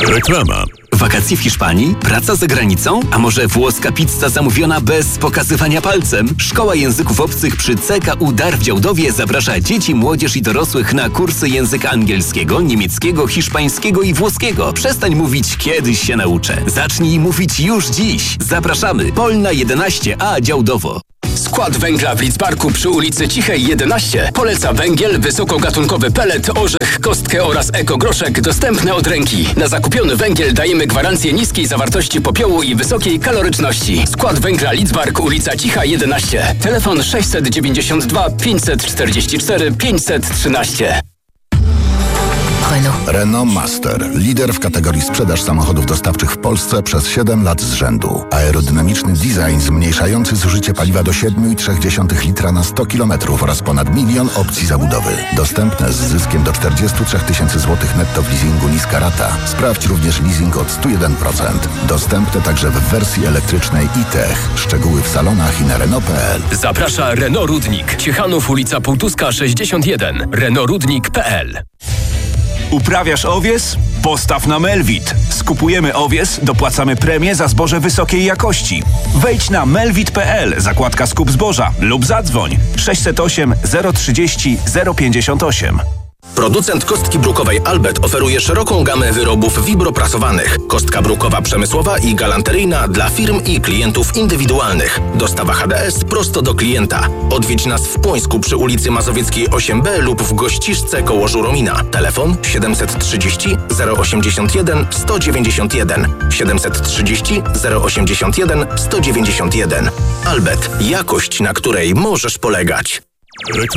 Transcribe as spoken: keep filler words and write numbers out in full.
Reklama. Wakacje w Hiszpanii? Praca za granicą? A może włoska pizza zamówiona bez pokazywania palcem? Szkoła Języków Obcych przy C K U Dar w Działdowie zaprasza dzieci, młodzież i dorosłych na kursy języka angielskiego, niemieckiego, hiszpańskiego i włoskiego. Przestań mówić kiedyś się nauczę. Zacznij mówić już dziś. Zapraszamy. Polna jedenaście A Działdowo. Skład węgla w Lidzbarku przy ulicy Cichej jedenaście. Poleca węgiel, wysokogatunkowy pelet, orzech, kostkę oraz ekogroszek dostępne od ręki. Na zakupiony węgiel dajemy gwarancję niskiej zawartości popiołu i wysokiej kaloryczności. Skład węgla Lidzbark, ulica Cicha jedenaście. Telefon sześćset dziewięćdziesiąt dwa pięćset czterdzieści cztery pięćset trzynaście. Renault. Renault Master. Lider w kategorii sprzedaż samochodów dostawczych w Polsce przez siedem lat z rzędu. Aerodynamiczny design zmniejszający zużycie paliwa do siedem przecinek trzy litra na sto kilometrów oraz ponad milion opcji zabudowy. Dostępne z zyskiem do czterdzieści trzy tysięcy złotych netto w leasingu niska rata. Sprawdź również leasing od sto jeden procent. Dostępne także w wersji elektrycznej e-Tech. Szczegóły w salonach i na Renault kropka p l. Zaprasza Renault Rudnik. Ciechanów, ulica Półtuska sześćdziesiąt jeden. Renault Rudnik kropka p l. Uprawiasz owies? Postaw na Melvit. Skupujemy owies, dopłacamy premię za zboże wysokiej jakości. Wejdź na melvit kropka p l, zakładka skup zboża lub zadzwoń sześćset osiem zero trzydzieści zero pięćdziesiąt osiem. Producent kostki brukowej Albert oferuje szeroką gamę wyrobów wibroprasowanych. Kostka brukowa przemysłowa i galanteryjna dla firm i klientów indywidualnych. Dostawa H D S prosto do klienta. Odwiedź nas w Płońsku przy ulicy Mazowieckiej osiem B lub w Gościszce koło Żuromina. Telefon siedemset trzydzieści zero osiemdziesiąt jeden sto dziewięćdziesiąt jeden. siedemset trzydzieści zero osiemdziesiąt jeden sto dziewięćdziesiąt jeden. Albert. Jakość, na której możesz polegać.